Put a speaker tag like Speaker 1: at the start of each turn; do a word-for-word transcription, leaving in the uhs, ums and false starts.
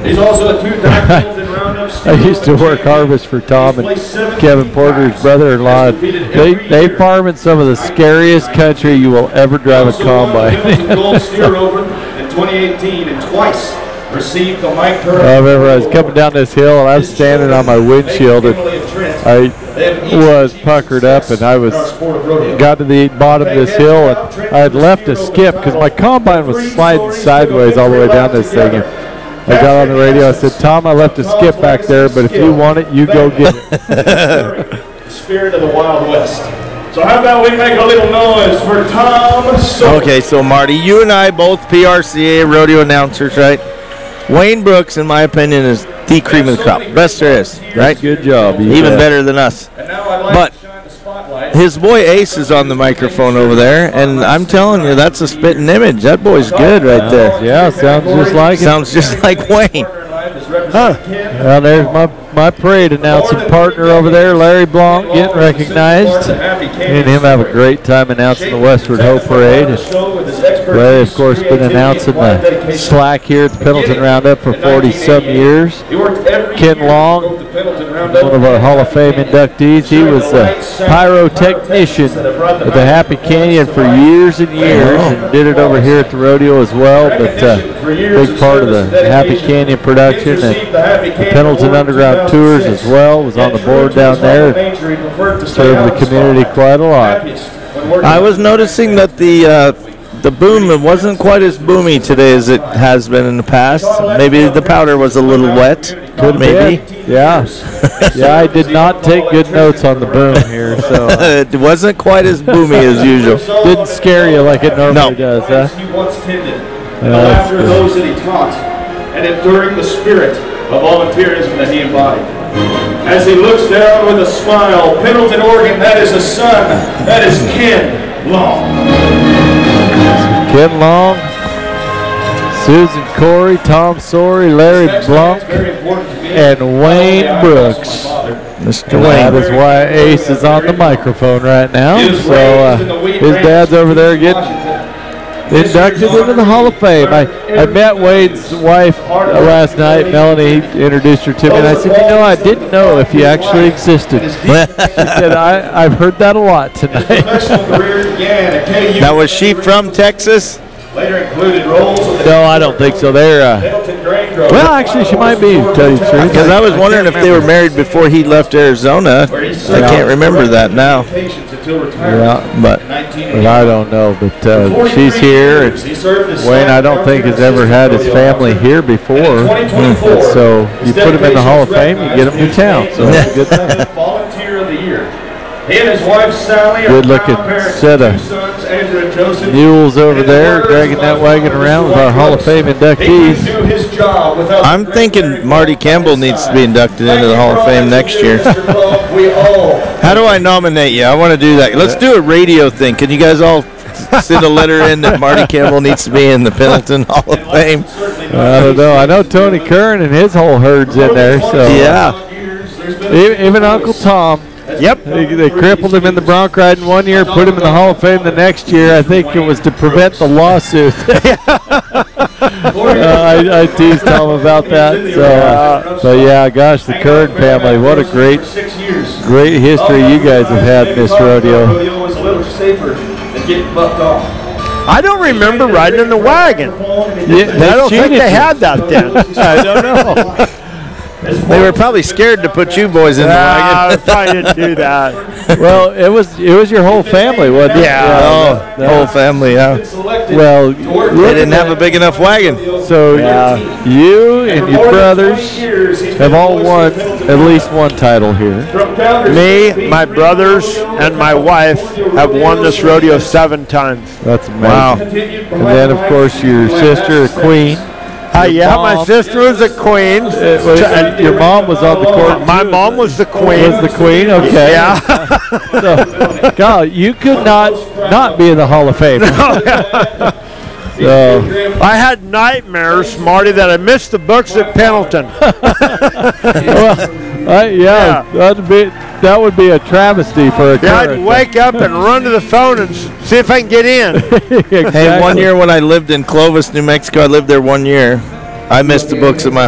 Speaker 1: He's also a two-time Pendleton Roundup.
Speaker 2: I used to work harvest for Tom and Kevin Porter's brother-in-law. They they farm in some of the scariest country you will ever drive a combine.
Speaker 1: Gold steer over in twenty eighteen and twice received the Mike Turner.
Speaker 2: I remember I was coming down this hill and I was standing on my windshield and I was puckered up and I was got to the bottom of this hill and I had left a skip because my combine was sliding sideways all the way down this thing. And I got on the radio. I said, "Tom, I left a skip back there, but if you want it, you go get it."
Speaker 1: The spirit of the Wild West. So how about we make a little noise for Tom Sawyer?
Speaker 3: Okay, so Marty, you and I both P R C A rodeo announcers, right? Wayne Brooks, in my opinion, is the cream of the crop. Best there is, right?
Speaker 2: Good job.
Speaker 3: Even better than us.
Speaker 1: And now I'd like
Speaker 3: But
Speaker 1: to shine the spotlight.
Speaker 3: his boy Ace is on the microphone over there, and I'm telling you, that's a spitting image. That boy's good right there.
Speaker 2: Yeah, sounds just like it.
Speaker 3: Sounds just like Wayne.
Speaker 2: Huh. Well, there's my, my parade announcing partner over there, Larry Blanc, getting recognized. Me and him have a great time announcing the Westward Ho Parade. And Larry, of course, been announcing the slack here at the Pendleton Roundup for forty-some years. Ken Long, one of our Hall of Fame inductees, he was a pyrotechnician at the Happy Canyon for years and years and did it over here at the rodeo as well, but uh, big part of the Happy Canyon production and the Pendleton Underground Tours as well, was on the board down there, served the community quite a lot.
Speaker 3: I was noticing that the uh, the boom it wasn't quite as boomy today as it has been in the past. Maybe the powder was a little wet.
Speaker 2: Could
Speaker 3: maybe.
Speaker 2: Be. Yeah. Yeah, I did not take good notes on the boom here, so uh,
Speaker 3: It wasn't quite as boomy as usual.
Speaker 2: didn't scare you like it normally
Speaker 3: No.
Speaker 2: does, huh?
Speaker 1: He once tended,
Speaker 2: Yeah,
Speaker 1: the
Speaker 2: that's
Speaker 1: laughter of
Speaker 2: good.
Speaker 1: those that he taught, and enduring the spirit of volunteerism that he embodied. As he looks down with a smile, Pendleton, Oregon, that is a son, that is Ken Long.
Speaker 2: Ken Long, Susan Corey, Tom Sawyer, Larry Blanc,
Speaker 1: Very important to me.
Speaker 2: and Wayne Brooks.
Speaker 3: Mister
Speaker 2: And that
Speaker 3: Wayne.
Speaker 2: is why Ace is on the microphone right now. So uh, his dad's over there getting inducted into the Hall of Fame. I, I met Wade's wife uh, last night, Melanie. He introduced her to me, and I said, "You know, I didn't know if you actually existed." She said, I, "I've heard that a lot tonight."
Speaker 1: Professional career began at K U.
Speaker 3: Now, was she from Texas?
Speaker 1: Later included roles of the
Speaker 2: No, I don't think so. They're uh,
Speaker 1: Pendleton Grain Grove.
Speaker 2: well, actually, she might be. To tell you the truth,
Speaker 3: Because I was wondering if they were married before he left Arizona. I can't remember that now.
Speaker 1: Until retirement
Speaker 2: Yeah, but,
Speaker 1: in nineteen
Speaker 2: but I don't know. But uh, she's here, and Wayne, I don't think has ever had his family here before. And so you put him in the Hall of Fame, you get him to town. So that's a good thing.
Speaker 1: Volunteer of the year. He and his wife Sally are
Speaker 2: Good looking
Speaker 1: proud parents
Speaker 2: set
Speaker 1: of
Speaker 2: of
Speaker 1: two sons, Andrew and Joseph.
Speaker 2: Mules over there dragging that wagon around with our Hall of Fame
Speaker 1: He
Speaker 2: inductees.
Speaker 1: couldn't do his job without
Speaker 3: I'm
Speaker 1: the
Speaker 3: thinking
Speaker 1: great
Speaker 3: Marty Campbell needs to be inducted into the Hall of Fame next year.
Speaker 1: Mister Glove, we all
Speaker 3: How do I nominate you? I want to do that. Let's do a radio thing. Can you guys all send a letter in that Marty Campbell needs to be in the Pendleton Hall of Fame?
Speaker 2: I don't know. I know Tony Kern and his whole herd's in there. So
Speaker 3: Yeah.
Speaker 2: E- even Uncle Tom.
Speaker 3: Yep.
Speaker 2: They, they crippled him in the bronc riding one year, put him in the Hall of Fame the next year. I think it was to prevent the lawsuit. uh, I, I teased Tom about that. So, uh, so yeah, gosh, the Kern family, what a great, great history you guys have had in this rodeo.
Speaker 1: Rodeo was a little safer than getting bucked off.
Speaker 4: I don't remember riding in the wagon.
Speaker 2: Yeah,
Speaker 4: I don't think
Speaker 2: cheated
Speaker 4: they
Speaker 2: you.
Speaker 4: had that then.
Speaker 2: I don't know.
Speaker 3: They were probably scared to put you boys in the
Speaker 4: Ah, I
Speaker 3: wagon.
Speaker 4: probably didn't do that.
Speaker 2: Well, it was it was your whole family, wasn't it?
Speaker 4: Yeah.
Speaker 3: Oh, the whole family, yeah.
Speaker 2: Well,
Speaker 3: They didn't have a big enough wagon.
Speaker 2: so you and your brothers have all won at least one title here.
Speaker 4: Me, my brothers, and my wife have won this rodeo seven times.
Speaker 2: That's amazing.
Speaker 3: Wow.
Speaker 2: And then, of course, your sister, the Queen.
Speaker 4: Uh, yeah, my
Speaker 2: mom-
Speaker 4: sister was a queen.
Speaker 2: Uh, was- and your mom was on the court.
Speaker 4: My mom was the queen.
Speaker 2: Was the Queen? Okay.
Speaker 4: Yeah.
Speaker 2: So, God, you could not not be in the Hall of Fame. So,
Speaker 4: I had nightmares, Marty, that I missed the books at Pendleton.
Speaker 2: well, I, yeah, that'd be that would be a travesty for a
Speaker 4: Yeah, I'd
Speaker 2: current.
Speaker 4: wake up and run to the phone and s- see if I can get in.
Speaker 2: Exactly.
Speaker 3: Hey, one year when I lived in Clovis, New Mexico, I lived there one year. I missed the books at my